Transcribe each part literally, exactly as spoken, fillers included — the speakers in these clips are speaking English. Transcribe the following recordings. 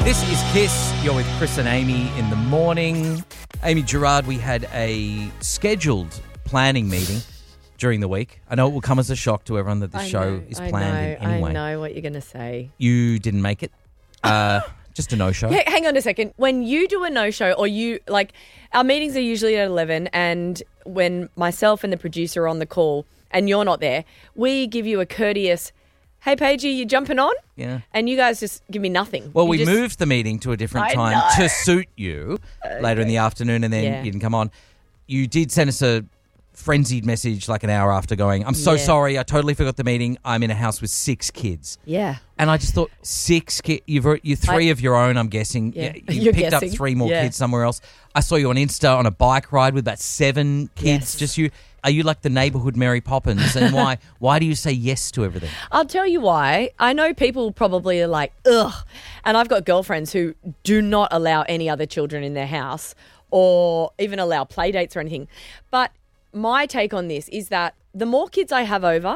This is Kiss. You're with Chris and Amy in the morning. Amy Gerard, we had a scheduled planning meeting during the week. I know it will come as a shock to everyone that the I show know, is I planned know, in any way. I know what you're going to say. You didn't make it. Uh, just a no-show. Yeah, hang on a second. When you do a no-show or you, like, our meetings are usually at eleven, and when myself and the producer are on the call and you're not there, we give you a courteous, hey, Paige, you jumping on? Yeah. And you guys just give me nothing. Well, You we just- moved the meeting to a different I time know. to suit you later in the afternoon, and then Yeah. you didn't come on. You did send us a frenzied message like an hour after going, I'm so Yeah. sorry, I totally forgot the meeting. I'm in a house with six kids. Yeah. And I just thought, six kids, you've you three I- of your own, I'm guessing. Yeah. You You're picked guessing. up three more Yeah. kids somewhere else. I saw you on Insta on a bike ride with about seven kids. Yes. Just you. Are you like the neighbourhood Mary Poppins? And why Why do you say yes to everything? I'll tell you why. I know people probably are like, ugh. And I've got girlfriends who do not allow any other children in their house or even allow play dates or anything. But my take on this is that the more kids I have over,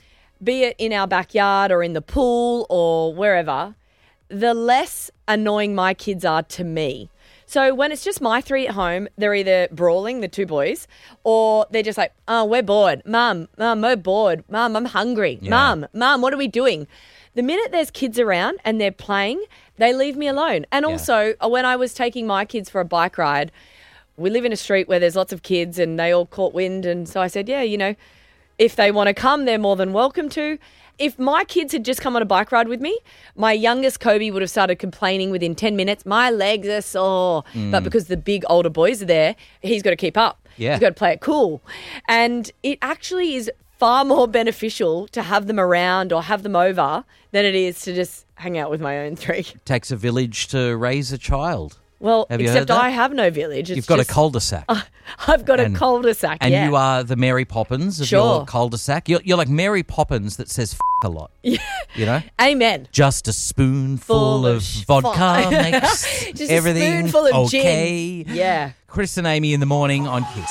be it in our backyard or in the pool or wherever, the less annoying my kids are to me. So when it's just my three at home, they're either brawling, the two boys, or they're just like, oh, we're bored. Mum, Mum, we're bored. Mum, I'm hungry. Yeah. Mum, Mum, what are we doing? The minute there's kids around and they're playing, they leave me alone. And Yeah. also, when I was taking my kids for a bike ride, we live in a street where there's lots of kids and they all caught wind. And so I said, yeah, you know, if they want to come, they're more than welcome to. If my kids had just come on a bike ride with me, my youngest Kobe would have started complaining within ten minutes, my legs are sore. But because the big older boys are there, he's got to keep up. Yeah. He's got to play it cool. And it actually is far more beneficial to have them around or have them over than it is to just hang out with my own three. Takes a village to raise a child. Well, Have you except heard that? I have no village. It's You've got just, a cul-de-sac. I've got and- a cul-de-sac, And yeah. you are the Mary Poppins of Sure. your cul-de-sac. You're, you're like Mary Poppins that says F- a lot. Yeah. You know? Amen. Just a spoonful Full of of sh- vodka fu- makes Just a everything spoonful of okay. gin. Yeah. Chris and Amy in the morning on Kiss.